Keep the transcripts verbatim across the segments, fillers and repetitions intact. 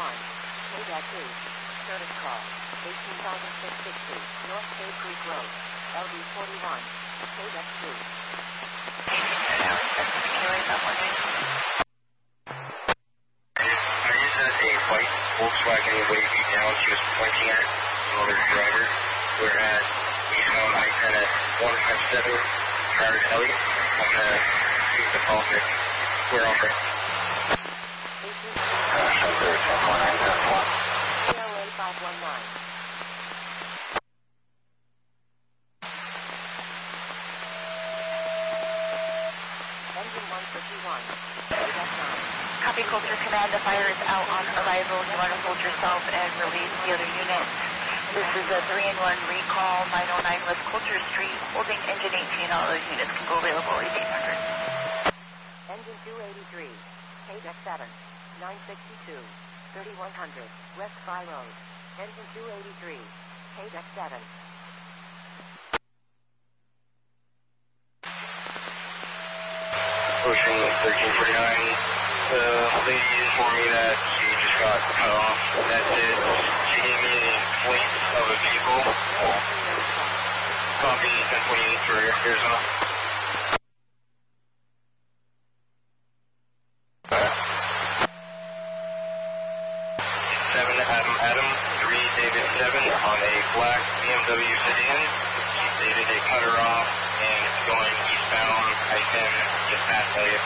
one. K two. Service call. eighteen thousand six hundred sixty. North Bay Creek Road. L D forty-one. K two. I just had a white Volkswagen wavy down she was pointing at another driver. We're at eastbound I ten at one five seven Howard Ellie. I'm going to use the call here. We're on right. K L A five one nine. Engine one fifty-one. K nine. Copy Culture Command, the fire is out on arrival. You want to hold yourself and release the other unit. This is a three in one recall, nine oh nine West Culture Street, holding engine eighteen. All those units can go available, eighteen hundred. Engine two eighty-three. K seven. nine sixty-two. thirty-one hundred. West Fry Road. Engine two eighty-three. K seven. Ocean thirteen forty-nine. The lady informed me that she just got cut off. That's it. She gave me a plate of a vehicle. Copy ten twenty-eight for Arizona. seven Adam Adam, three David seven on a black B M W sedan. She stated they cut her off and it's going eastbound I ten just past Elliott.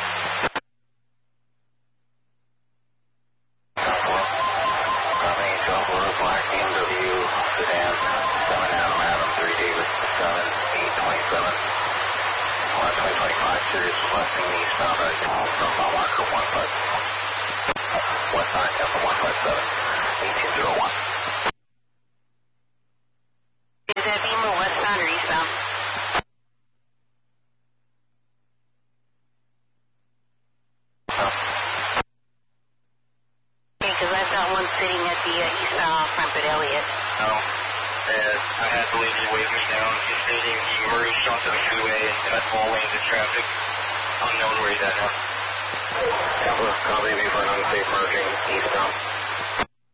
Black B M W sedan, seven Adam Adam, three David seven, eight twenty-seven. one twenty twenty-five series requesting eastbound I ten from Mount Walker one five. West nine, Temple one five seven, eighteen oh one. Is that Beamer westbound or eastbound? Okay, because I've got one sitting at the uh, eastbound off ramp at Elliott. No. Uh, I had the lady wave me down. She's stating he merged onto the freeway and cut all lanes of traffic. Unknown where he's at now. Temple, copy me for an unsafe merging eastbound.